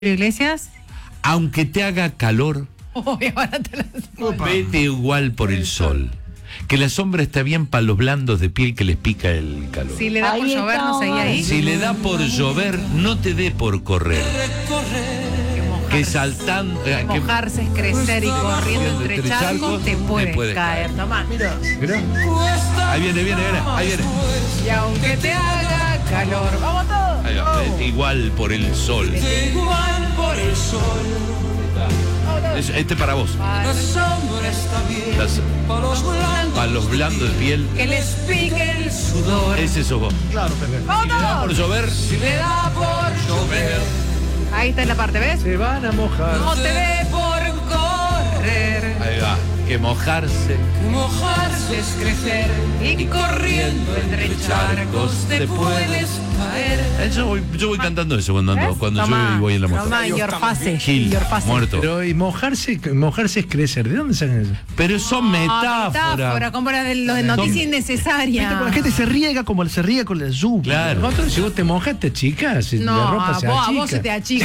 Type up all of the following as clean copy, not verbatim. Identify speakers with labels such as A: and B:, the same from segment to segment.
A: Iglesias.
B: Aunque te haga calor,
A: Ahora te las...
B: vete igual por el sol. Que la sombra está bien para los blandos de piel que les pica el calor.
A: Si le da por llover, no seguí ahí.
B: Si le da por llover, no te dé por correr. Que saltando...
A: Mojarse es crecer y corriendo entre charcos te puedes caer. Tomá.
B: Mirá. Ahí viene, ahí viene.
A: Y aunque te haga calor, vamos todos.
B: Ahí va, vete igual por el sol.
A: Igual por el sol.
B: Este para vos.
A: La sombra está bien.
B: Para los blandos de piel.
A: Que les pique el sudor.
B: Ese sos vos.
C: Claro, Pepe.
A: ¡Vamos
B: Si le da
A: todos!
B: por llover,
A: Si le da por llover. Ahí está la parte, ¿ves?
C: Se van a mojar.
A: No te dé por correr.
B: ahí va. Que mojarse.
A: Mojarse es crecer y corriendo entre charcos te puedes caer.
B: Yo voy cantando eso cuando
A: ¿Ves?
B: llueve
A: Tomá,
B: y voy en la moto.
A: tomá, your face.
B: Gil,
A: Your face.
B: muerto.
C: Pero y mojarse es crecer. ¿De dónde sacan eso?
B: Pero son metáforas.
A: Como la de lo de noticia innecesaria.
C: La gente se riega como se ríe con la lluvia.
B: Claro.
C: Nosotros, si vos te mojas, te achicas.
A: No,
C: la ropa se
A: a
C: achica.
A: vos se te achica.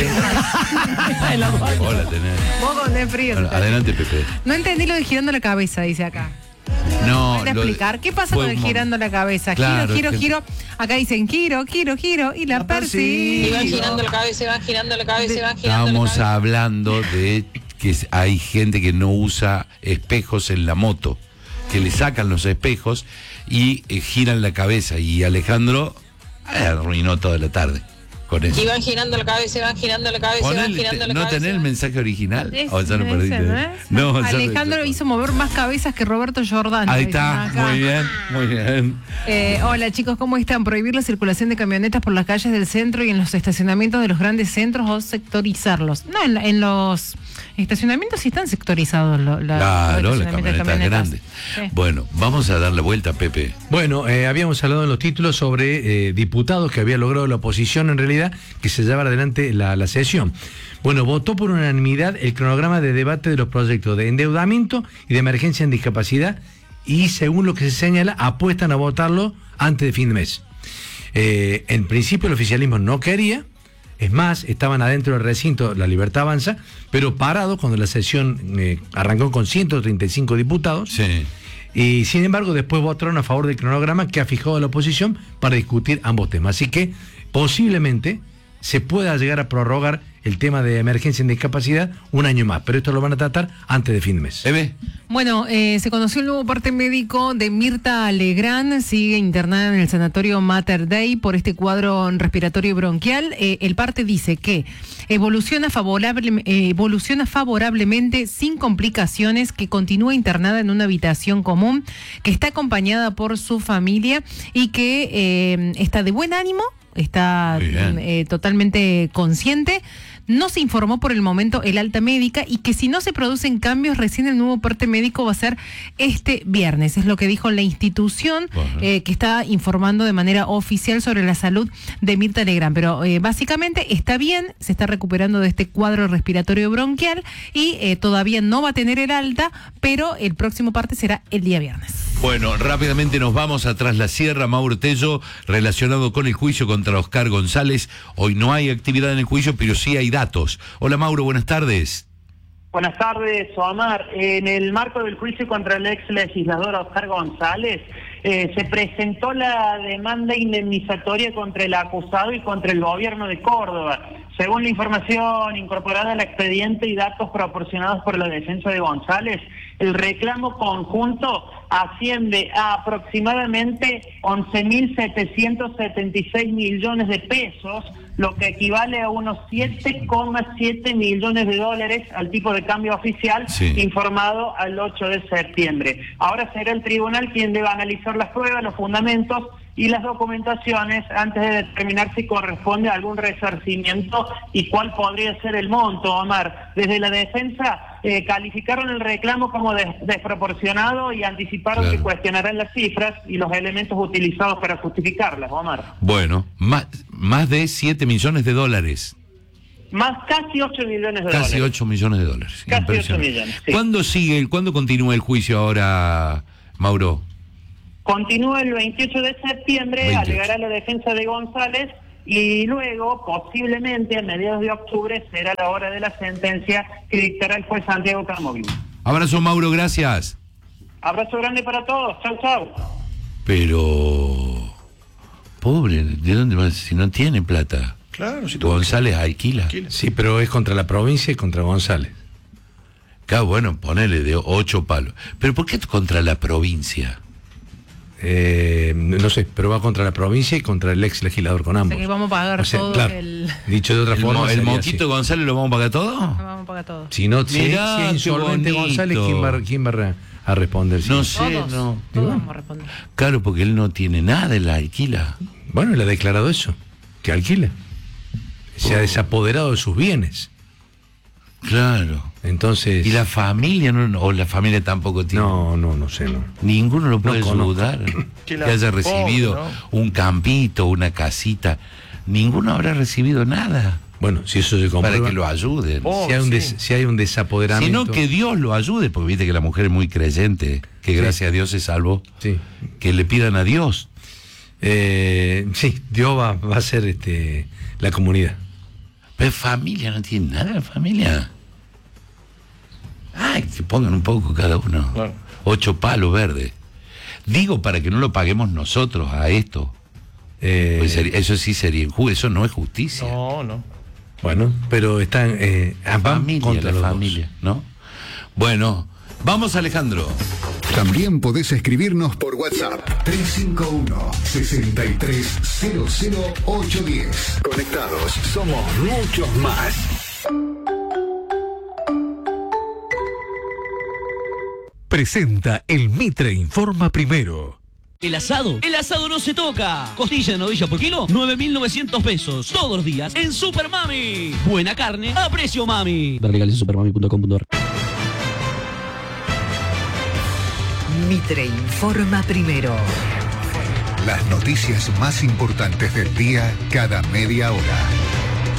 B: Hola, tenés.
A: Vos con el frío.
B: Bueno, adelante, Pepe.
A: No entendí lo de girando la cabeza, dice acá.
B: No,
A: ¿Puedes explicar? ¿Qué pasa con el girando la cabeza?
B: Claro,
A: Giro. Acá dicen giro y la persigo.
D: Y van girando la cabeza, van girando la cabeza, van girando la
B: Estamos
D: cabeza.
B: hablando de que hay gente que no usa espejos en la moto, que le sacan los espejos y giran la cabeza. Y Alejandro arruinó toda la tarde con eso.
D: Y van girando la cabeza, van girando la cabeza, van girando la
B: ¿No
D: cabeza.
B: tenés el mensaje original?
A: Es-
B: ¿O ya lo
A: ese,
B: perdiste?
A: ¿no es?
B: No, ya lo-
A: Alejandro hizo mover más cabezas que Roberto Jordán.
B: Ahí
A: dicen
B: está,
A: acá.
B: muy bien.
A: Hola chicos, ¿cómo están? Prohibir la circulación de camionetas por las calles del centro y en los estacionamientos de los grandes centros o sectorizarlos. No, en los estacionamientos sí están sectorizados los
B: Claro, la
A: estacionamientos de
B: camioneta es grande.
A: Sí.
B: Bueno, vamos a dar la vuelta, Pepe.
C: Bueno, habíamos hablado en los títulos sobre diputados que había logrado la oposición en realidad que se llevara adelante la sesión. Bueno, votó por unanimidad el cronograma de debate de los proyectos de endeudamiento y de emergencia en discapacidad y según lo que se señala apuestan a votarlo antes de fin de mes. En principio el oficialismo no quería, es más, estaban adentro del recinto La Libertad Avanza, pero parados cuando la sesión arrancó con 135 diputados.
B: Sí.
C: Y sin embargo, después votaron a favor del cronograma que ha fijado la oposición para discutir ambos temas. Así que posiblemente se pueda llegar a prorrogar el tema de emergencia en discapacidad un año más, pero esto lo van a tratar antes de fin de mes.
B: Eve.
A: Bueno, se conoció el nuevo parte médico de Mirta Legrand, sigue internada en el sanatorio Mater Dei por este cuadro respiratorio bronquial. El parte dice que evoluciona favorablemente sin complicaciones, que continúa internada en una habitación común, que está acompañada por su familia y que está de buen ánimo, está totalmente consciente. No se informó por el momento el alta médica y que si no se producen cambios, recién el nuevo parte médico va a ser este viernes. Es lo que dijo la institución que está informando de manera oficial sobre la salud de Mirta Legrand. Pero básicamente está bien, se está recuperando de este cuadro respiratorio bronquial y todavía no va a tener el alta, pero el próximo parte será el día viernes.
B: Bueno, rápidamente nos vamos atrás la sierra, Mauro Tello, relacionado con el juicio contra Oscar González. Hoy no hay actividad en el juicio, pero sí hay datos. Hola Mauro, buenas tardes.
E: Buenas tardes, Omar. En el marco del juicio contra el ex legislador Oscar González, se presentó la demanda indemnizatoria contra el acusado y contra el gobierno de Córdoba. Según la información incorporada al expediente y datos proporcionados por la defensa de González, el reclamo conjunto asciende a aproximadamente 11.776 millones de pesos, lo que equivale a unos 7,7 millones de dólares al tipo de cambio oficial informado al 8 de septiembre. Ahora será el tribunal quien deba analizar las pruebas, los fundamentos y las documentaciones antes de determinar si corresponde a algún resarcimiento y cuál podría ser el monto, Omar. Desde la defensa calificaron el reclamo como desproporcionado y anticiparon que cuestionarán las cifras y los elementos utilizados para justificarlas, Omar.
B: Bueno, más de 7 millones de dólares.
E: Más casi 8 millones de
B: Casi
E: dólares.
B: 8 millones de dólares.
E: Casi 8 millones, sí.
B: ¿Cuándo continúa el juicio ahora, Mauro?
E: Continúa el 28 de septiembre,
B: 28.
E: alegará la defensa de González y luego, posiblemente, a mediados de octubre, será la hora de la sentencia que dictará el juez Santiago Carmovino.
B: Abrazo, Mauro, gracias.
E: Abrazo grande para todos. Chau, chau.
B: Pero... Pobre, ¿de dónde va? Si no tiene plata.
F: Claro, si
B: González alquila.
C: Sí, pero es contra la provincia y contra González.
B: Claro, bueno, ponele de 8 palos. ¿Pero por qué contra la provincia?
C: No sé, pero va contra la provincia y contra el ex legislador con ambos.
A: O sea que vamos a pagar todo
C: claro,
A: el...
C: Dicho de otra forma.
B: ¿El
C: sería
B: Moquito
C: así.
B: González lo vamos a pagar todo?
A: Vamos a pagar todo.
C: Si no,
B: Mirá,
C: si es insolvente
B: qué bonito.
C: González, ¿quién va a responder?
B: No
C: Sí.
B: sé,
A: Todos,
B: no.
A: todos vamos a responder.
B: Claro, porque él no tiene nada, él la alquila.
C: Bueno, él ha declarado eso, que alquila. Se ha desapoderado de sus bienes.
B: Claro.
C: Entonces.
B: ¿Y la familia o la familia tampoco tiene?
C: No sé, no.
B: Ninguno lo puede
C: No conozco.
B: ayudar.
F: Que
B: Que haya recibido
F: pobre,
B: un campito, una casita. Ninguno habrá recibido nada
C: Bueno, si eso se comprueba.
B: para que lo ayuden.
F: Oh,
C: si hay un desapoderamiento.
B: Sino que Dios lo ayude, porque viste que la mujer es muy creyente, que gracias a Dios se salvó.
C: Sí.
B: Que le pidan a Dios.
C: Sí, Dios va a ser la comunidad.
B: Pero familia, no tiene nada la familia. Ay, que pongan un poco cada uno.
F: Claro.
B: 8 palos verdes. Digo para que no lo paguemos nosotros a esto. Pues eso sí sería injusto, eso no es justicia.
F: No.
C: Bueno, pero están
B: La familia,
C: contra
B: la
C: los
B: familia, ¿no? Bueno, vamos, Alejandro.
G: También podés escribirnos por WhatsApp 351-6300-810. Conectados, somos muchos más.
H: Presenta el Mitre Informa Primero.
I: El asado no se toca. Costilla de novilla por kilo, 9.900 pesos. Todos los días en Super Mami. Buena carne a precio mami. Ver legales en supermami.com.ar.
J: Mitre Informa Primero.
G: Las noticias más importantes del día cada media hora.